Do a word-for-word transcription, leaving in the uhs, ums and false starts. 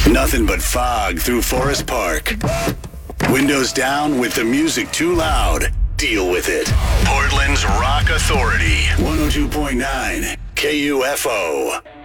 Nothing but fog through Forest Park. Windows down with the music too loud. Deal with it. Portland's Rock Authority. one oh two point nine K U F O.